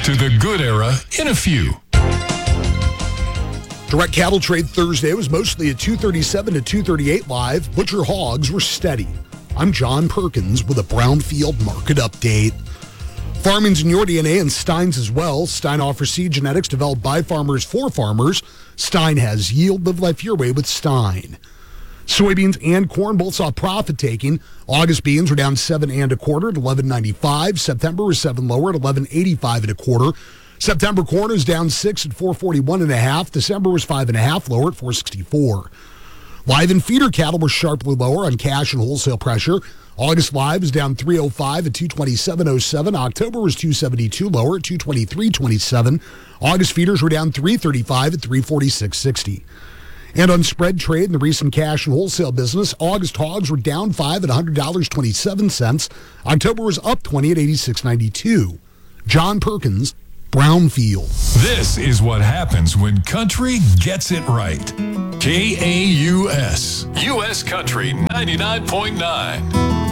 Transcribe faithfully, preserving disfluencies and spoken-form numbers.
to the good era in a few. Direct cattle trade Thursday was mostly a two thirty-seven to two thirty-eight live. Butcher hogs were steady. I'm John Perkins with a Brownfield market update. Farming's in your D N A and Stein's as well. Stein offers seed genetics developed by farmers for farmers. Stein has yield. Live life your way with Stein. Soybeans and corn both saw profit taking. August beans were down seven and a quarter at eleven ninety-five. September was seven lower at eleven eighty-five and a quarter. September corn is down six at four forty-one and a half. December was five and a half lower at four sixty-four. Live and feeder cattle were sharply lower on cash and wholesale pressure. August live was down three oh five at two twenty-seven oh seven. October was two seventy-two lower at two twenty-three twenty-seven. August feeders were down three thirty-five at three forty-six sixty. And on spread trade in the recent cash and wholesale business, August hogs were down five at one hundred dollars and twenty-seven cents. October was up twenty at eighty-six ninety-two. John Perkins, Brownfield. This is what happens when country gets it right. K A U S, U S Country ninety-nine point nine.